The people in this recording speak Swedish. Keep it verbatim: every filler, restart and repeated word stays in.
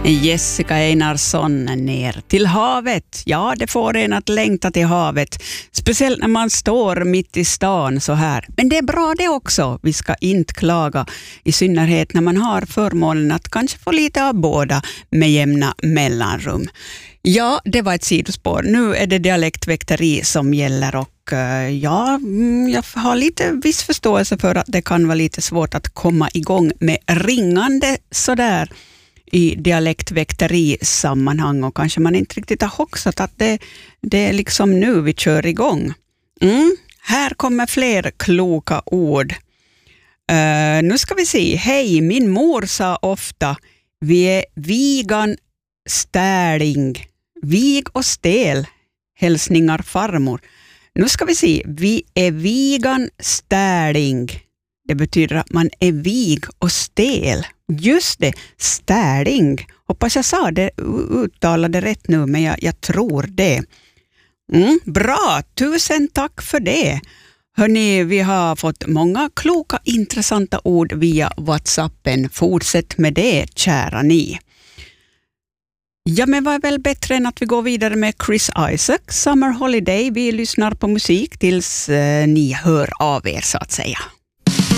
Jessica Einarsson, ner till havet. Ja, det får en att längta till havet. Speciellt när man står mitt i stan så här. Men det är bra det också. Vi ska inte klaga. I synnerhet när man har förmånen att kanske få lite av båda med jämna mellanrum. Ja, det var ett sidospår. Nu är det dialektväkteri som gäller och ja, jag har lite viss förståelse för att det kan vara lite svårt att komma igång med ringande sådär i dialektväkteri-sammanhang och kanske man inte riktigt har hoxat att det, det är liksom nu vi kör igång. Mm, här kommer fler kloka ord. Uh, nu ska vi se. Hej, min mor sa ofta vi är vigan stäling. Vig och stel. Hälsningar farmor. Nu ska vi se. Vi är vigan stäling. Det betyder att man är vig och stel. Just det, stäling. Hoppas jag sa det, uttalade rätt nu, men jag, jag tror det. Mm, bra, tusen tack för det. Hörrni, vi har fått många kloka, intressanta ord via WhatsAppen. Fortsätt med det, kära ni. Ja, men vad är väl bättre än att vi går vidare med Chris Isaak, Summer Holiday. Vi lyssnar på musik tills eh, ni hör av er så att säga.